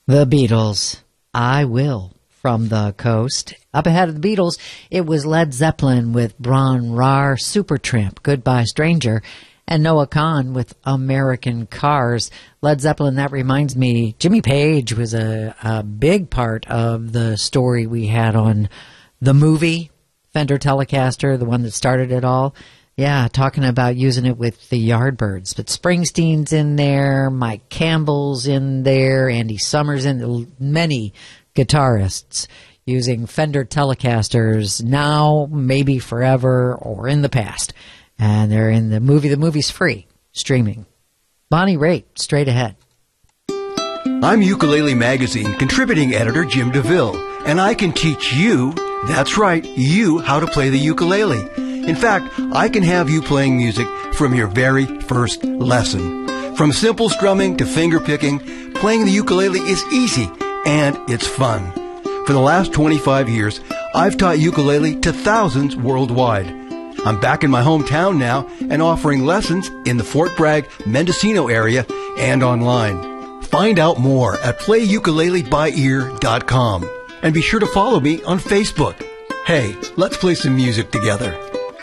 The Beatles, I Will, from the Coast. Up ahead of the Beatles, it was Led Zeppelin with Bron Rar, Supertramp, Goodbye Stranger, and Noah Kahan with American Cars. Led Zeppelin, that reminds me, Jimmy Page was a big part of the story we had on the movie, Fender Telecaster, the one that started it all. Yeah, talking about using it with the Yardbirds. But Springsteen's in there, Mike Campbell's in there, Andy Summers in, many guitarists using Fender Telecasters now, maybe forever, or in the past. And they're in the movie. The movie's free, streaming. Bonnie Raitt, straight ahead. I'm Ukulele Magazine contributing editor Jim DeVille, and I can teach you, that's right, you, how to play the ukulele. In fact, I can have you playing music from your very first lesson. From simple strumming to finger picking, playing the ukulele is easy and it's fun. For the last 25 years, I've taught ukulele to thousands worldwide. I'm back in my hometown now and offering lessons in the Fort Bragg, Mendocino area and online. Find out more at playukuleleByEar.com and be sure to follow me on Facebook. Hey, let's play some music together.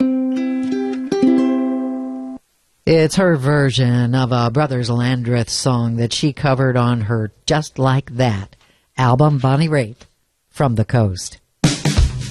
It's her version of a Brothers Landreth song that she covered on her Just Like That album, Bonnie Raitt, from the Coast.